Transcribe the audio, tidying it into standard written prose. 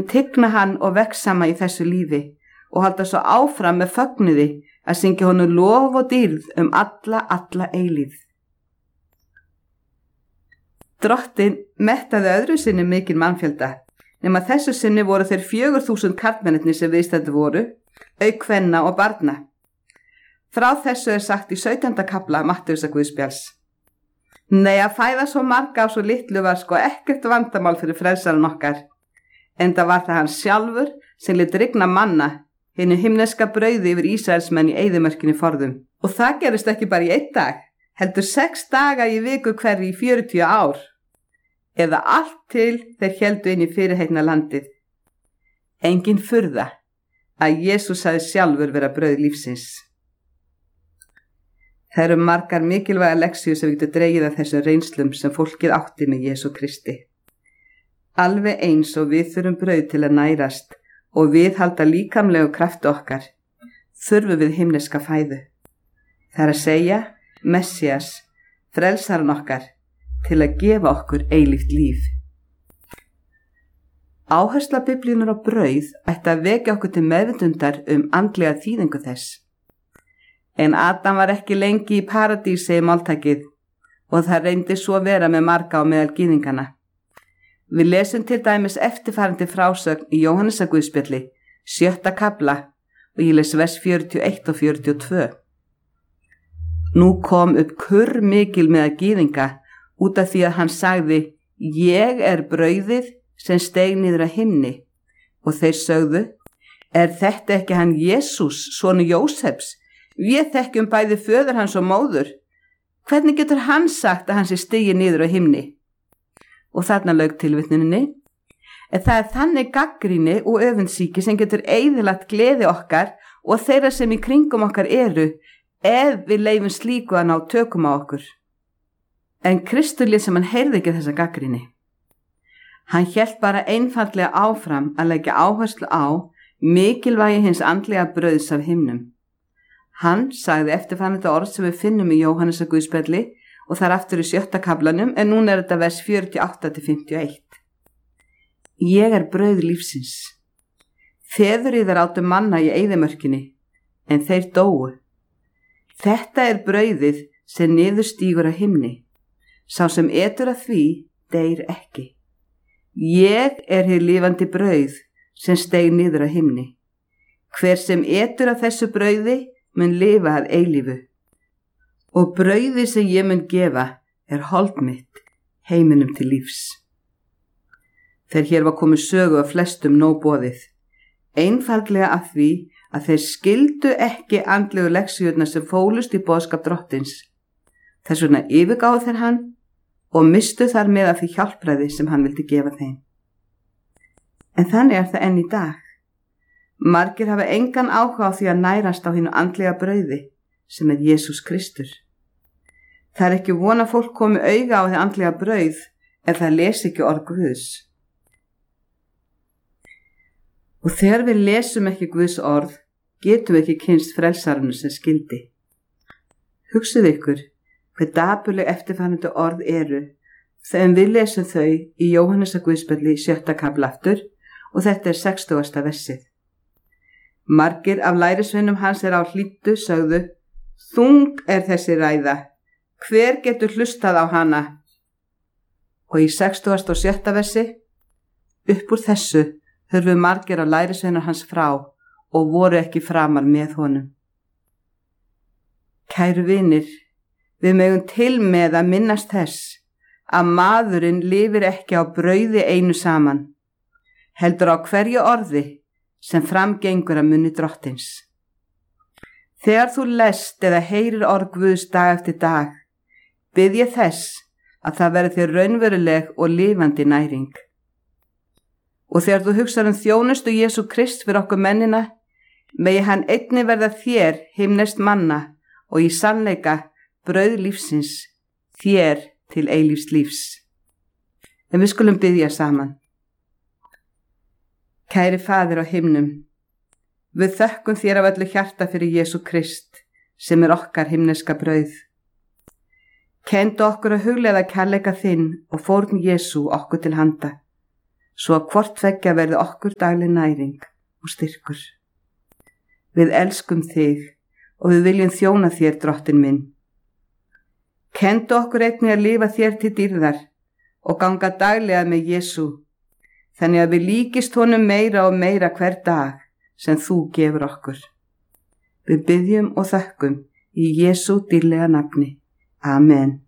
tigna hann og vegsama í þessu lífi og halda svo áfram með fögnuði að syngja honum lof og dýrð alla eilífð. Drottinn mettaði öðru sinni mikinn mannfjölda, nema þessu sinni voru þeir 4.000 karlmennirnir sem viðstaddir voru, auk kvenna og barna. Frá þessu sagt í 17. kafla Mattheusar Guðspjalls. Nei, að fæða svo marga á svo litlu var sko ekkert vandamál fyrir frelsarann okkar, enda var það hann sjálfur sem lét rigna manna, hinu himneska brauði yfir Ísraelsmenn í eyðimörkinni forðum. Og það gerist ekki bara í 1 dag, heldur 6 daga í viku hverju í 40 ár, eða allt til þeir héldu inn í fyrirheitna landið. Engin furða að Jesús sagði sjálfur vera brauð lífsins. Það eru margar mikilvæga leksíur sem við getum dregið af þessum reynslum sem fólkið átti með Jesú Kristi. Alveg eins og við þurfum brauð til að nærast og viðhalda líkamlegu krafti okkar, þurfum við himneska fæðu. Það er að segja, Messias, frelsarann okkar, til að gefa okkur eilíft líf. Áhersla Biblíunnar á brauð ætti að vekja okkur til meðvitundar andlega þýðingu þess. En Adam var ekki lengi í paradísi í máltækið og það reyndi svo vera með marga á meðal gyðingana. Við lesum til dæmis eftirfarandi frásögn í Jóhannesar Guðspjalli, 7. kafla og ég les vers 41 og 42. Nú kom upp kurr mikil með að gyðinga út af því að hann sagði, ég er brauðið sem steig niður að himni. Og þeir sögðu, er þetta ekki hann Jesús, sonur Jósefs? Við þekkjum bæði föður hans og móður. Hvernig getur hann sagt að hann sé stigið niður á himni? Og þarna lauk tilvitnuninni. En það er þannig gagnrýni og öfundsýki sem getur eyðilagt gleði okkar og þeirra sem í kringum okkar eru, ef við leifum slíku að ná tökum á okkur. En Kristur lét sem hann heyrði ekki þessa gagnrýni. Hann hélt bara einfaldlega áfram að leggja áherslu á mikilvægi hins andlega brauðs af himnum. Hann sagði eftirfarandi orð sem við finnum í Jóhannesar Guðspjalli og þar aftur í 7. kaflanum, en núna er þetta vers 48-51. Ég er brauð lífsins. Feður yðar áttu manna í eyðimörkinni, en þeir dóu. Þetta er brauðið sem niður stígur á himni. Sá sem etur af því deyr ekki. Ég er hið lifandi brauð sem steig niður á himni. Hver sem etur af þessu brauði mun lifa að eilífu. Og brauðið sem ég mun gefa er hold mitt heiminum til lífs. Þegar hér var komið sögu af flestum nóg boðið. Einfaldlega af því að þeir skildu ekki andlegu leksíurnar sem fólust í boðskap Drottins. Þess vegna yfirgáfu þeir hann og mistu þar með af því hjálpræði sem hann vildi gefa þeim. En þannig er það enn í dag. Margir hafa engan áhuga á því að nærast á hinu andlega brauði sem er Jesús Kristur. Það er ekki von að fólk komi auga á því andlega brauð ef það lesi ekki orð Guðs. Og þegar við lesum ekki Guðs orð, getum við ekki kynnst frelsaranu sem skildi. Hugsið ykkur hver dapurleg eftirfarandi orð eru þegar við lesum þau í Jóhannesar Guðspjalli 7. kafla aftur og þetta er 60. versið. Margir af lærisveinum hans á hlýddu sögðu, þung er þessi ræða, hver getur hlustað á hana? Og í 67. versi, upp úr þessu hurfu margir af lærisveinar hans frá og voru ekki framar með honum. Kæru vinir, við megum til með að minnast þess að maðurinn lifir ekki á brauði einu saman, heldur á hverju orði sem framgengur að munni Drottins. Þegar þú lest eða heyrir orð Guðs dag eftir dag, bið ég þess að það verði þér raunveruleg og lifandi næring. Og þegar þú hugsar þjónustu Jesú Krist fyrir okkur mennina, megi hann einnig verða þér himneskt manna og í sannleika brauð lífsins, þér til eilífs lífs. En við skulum biðja saman. Kæri Faðir á himnum, við þökkum þér af öllu hjarta fyrir Jesú Krist, sem er okkar himneska brauð. Kenndu okkur að hugleiða kærleika þinn og fórn Jesú okkur til handa, svo að hvort tveggja verði okkur dagleg næring og styrkur. Við elskum þig og við viljum þjóna þér, Drottinn minn. Kenndu okkur einnig að lifa þér til dýrðar og ganga daglega með Jesú, þannig að við líkist honum meira og meira hver dag sem þú gefur okkur. Við biðjum og þökkum í Jesú dýrlega nafni. Amen.